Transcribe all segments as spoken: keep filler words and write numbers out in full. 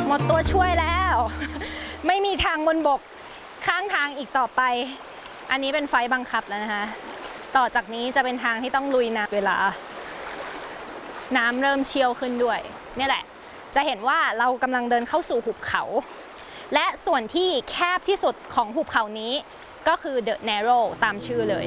หมดตัวช่วยแล้วไม่มีทางบนบกข้างทางอีกต่อไปอันนี้เป็นไฟบังคับแล้วนะคะต่อจากนี้จะเป็นทางที่ต้องลุยน้ำเวลาน้ำเริ่มเชี่ยวขึ้นด้วยนี่แหละจะเห็นว่าเรากำลังเดินเข้าสู่หุบเขาและส่วนที่แคบที่สุดของหุบเขานี้ก็คือ The Narrow ตามชื่อเลย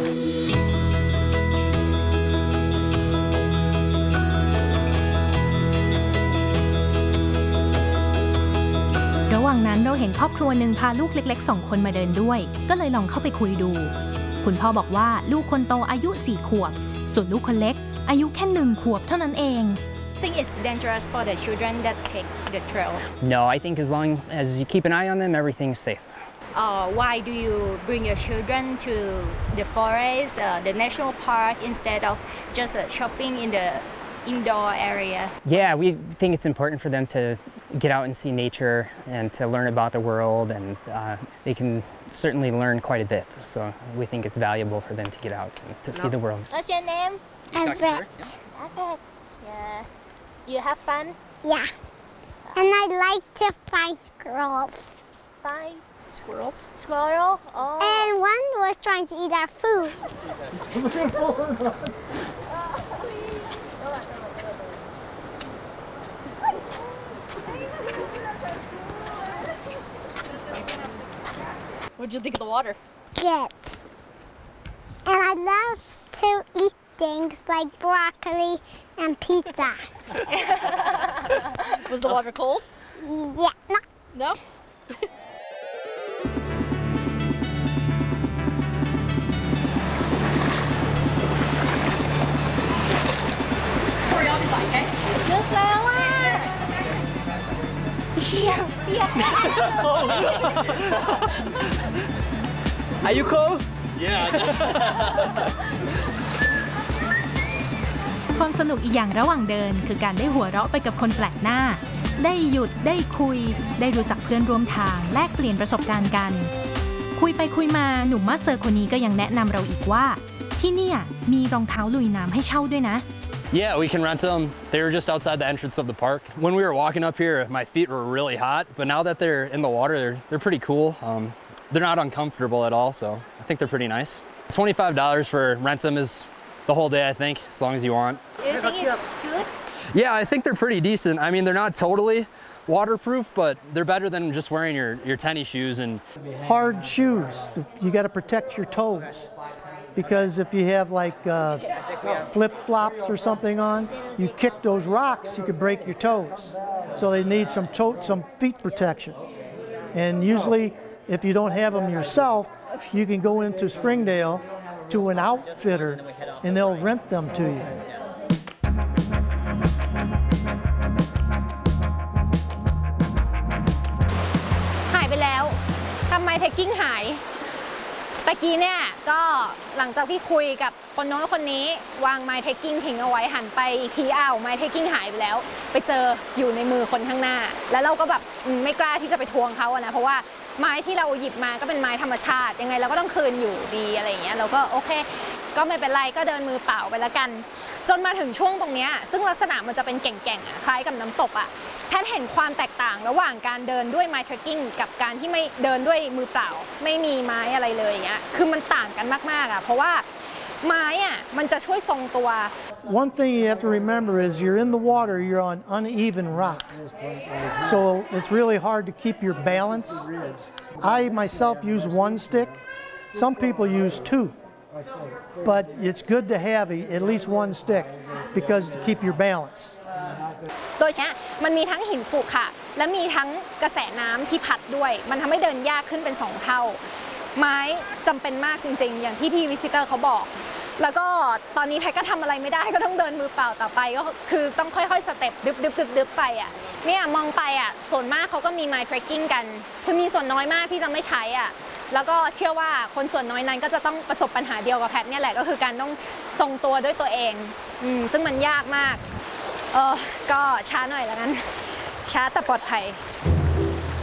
ระหว่างนั้นเราเห็นครอบครัวหนึ่งพาลูกเล็กๆสองคนมาเดินด้วยก็เลยลองเข้าไปคุยดูคุณพ่อบอกว่าลูกคนโตอายุสี่ขวบส่วนลูกคนเล็กอายุแค่หนึ่งขวบเท่านั้นเอง I think it's dangerous for the children that take the trail. No, I think as long as you keep an eye on them, everything's safe. Uh, why do you bring your children to the forest, uh, the national park, instead of just uh, shopping in the indoor area? Yeah, we think it's important for them to get out and see nature and to learn about the world, and uh, they can certainly learn quite a bit. So we think it's valuable for them to get out and to see the world. What's your name? Albert. Albert. Yeah. You have fun? Yeah. And I like to find squirrels. Find squirrels? Squirrel? Oh. And one was trying to eat our food. What did you think of the water? Good. And I love to eat things like broccoli and pizza. Was the water cold? Yeah. No? No? ลึกแล้วอ่ะเปียกเปียก Are you cool? Yeah. ความสนุกอีกอย่างระหว่างเดินคือการได้หัวเราะไปกับคนแปลกหน้าได้หยุดได้คุยได้รู้จักเพื่อนร่วมทางแลกเปลี่ยนประสบการณ์กันคุยไปคุยมาหนุ่มมาสเตอร์คนนี้ก็ยังแนะนำเราอีกว่าที่นี่มีรองเท้าลุยน้ำให้เช่าด้วยนะ Yeah, we can rent them. They were just outside the entrance of the park. When we were walking up here, my feet were really hot, but now that they're in the water, they're, they're pretty cool. Um, they're not uncomfortable at all, so I think they're pretty nice. twenty-five dollars for rent them is the whole day, I think, as long as you want. Do you think it's good? Yeah, I think they're pretty decent. I mean, they're not totally waterproof, but they're better than just wearing your, your tennis shoes. And hard shoes, you got to protect your toes. Because if you have like uh, flip-flops or something on, you kick those rocks, you could break your toes. So they need some toe, some feet protection. And usually, if you don't have them yourself, you can go into Springdale to an outfitter and they'll rent them to you. หายไปแล้วทำไมเทคกิ้งหายตะกี้เนี่ยก็หลังจากที่คุยกับคนโน้นคนนี้วางไม้เทคกิ้งทิ้งเอาไว้หันไปอีกทีอ้าวไม้เทคกิ้งหายไปแล้วไปเจออยู่ในมือคนข้างหน้าแล้วเราก็แบบไม่กล้าที่จะไปทวงเขาอะนะเพราะว่าไม้ที่เราหยิบมาก็เป็นไม้ธรรมชาติยังไงเราก็ต้องคืนอยู่ดีอะไรอย่างเงี้ยเราก็โอเคก็ไม่เป็นไรก็เดินมือเปล่าไปแล้วกันจนมาถึงช่วงตรงนี้ซึ่งลักษณะมันจะเป็นแก่งๆอะคล้ายกับน้ำตกอะแพทเห็นความแตกต่างระหว่างการเดินด้วยไม้เทรคกิ้งกับการที่ไม่เดินด้วยมือเปล่าไม่มีไม้อะไรเลยอย่างเงี้ยคือมันต่างกันมากๆอะเพราะว่าไม้อะมันจะช่วยทรงตัว One thing you have to remember is you're in the water, you're on uneven rock. So it's really hard to keep your balance. I myself use one stick. Some people use two. But it's good to have at least one stick because to keep your balance. โดยเฉพาะมันมีทั้งหินขรุขระและมีทั้งกระแสน้ำที่พัดด้วยมันทำให้เดินยากขึ้นเป็นสองเท่าไม้จำเป็นมากจริงๆอย่างที่พี่วิสิเตอร์เขาบอกแล้วก็ตอนนี้แพทก็ทำอะไรไม่ได้ก็ต้องเดินมือเปล่าต่อไปก็คือต้องค่อยๆสเต็ปดึบดึบดึบดึบไปอ่ะเนี่ยมองไปอ่ะส่วนมากเขาก็มีไม้เทรคกิ้งกันคือมีส่วนน้อยมากที่จะไม่ใช้อ่ะแล้วก็เชื่อว่าคนส่วนน้อยนั้นก็จะต้องประสบปัญหาเดียวกับแพทเนี่ยแหละก็คือการต้องทรงตัวด้วยตัวเองอืมซึ่งมันยากมากเออก็ช้าหน่อยแล้วกันช้าแต่ปลอดภัย